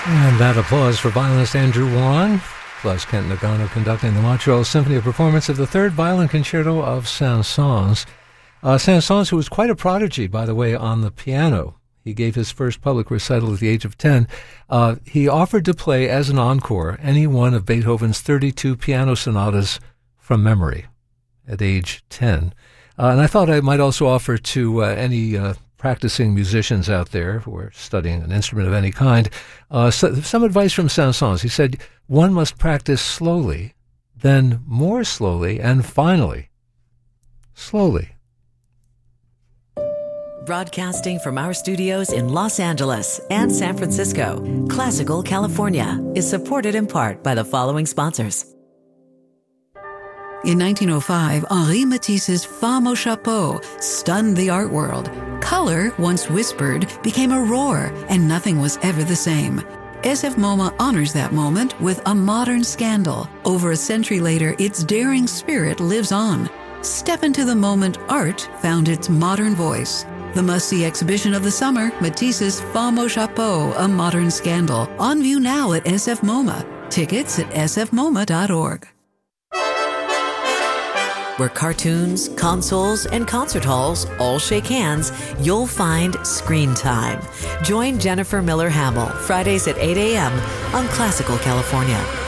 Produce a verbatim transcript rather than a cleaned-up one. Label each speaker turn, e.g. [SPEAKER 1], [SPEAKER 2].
[SPEAKER 1] And that applause for violinist Andrew Wan, plus Kent Nagano conducting the Montreal Symphony, a performance of the Third Violin Concerto of Saint-Saëns. Uh, Saint-Saëns, who was quite a prodigy, by the way, on the piano. He gave his first public recital at the age of ten. Uh, he offered to play as an encore any one of Beethoven's thirty-two piano sonatas from memory at age ten. Uh, and I thought I might also offer to uh, any uh, practicing musicians out there who are studying an instrument of any kind uh, so, some advice from Saint-Saëns. He said, one must practice slowly, then more slowly, and finally, slowly.
[SPEAKER 2] Broadcasting from our studios in Los Angeles and San Francisco, Classical California is supported in part by the following sponsors.
[SPEAKER 3] In nineteen oh five, Henri Matisse's Femme au Chapeau stunned the art world. Color, once whispered, became a roar, and nothing was ever the same. S F MoMA honors that moment with a modern scandal. Over a century later, its daring spirit lives on. Step into the moment art found its modern voice. The must-see exhibition of the summer, Matisse's Femme au Chapeau, A Modern Scandal. On view now at S F MoMA. Tickets at s f moma dot org.
[SPEAKER 2] Where cartoons, consoles, and concert halls all shake hands, you'll find Screen Time. Join Jennifer Miller Hamill Fridays at eight a.m. on Classical California.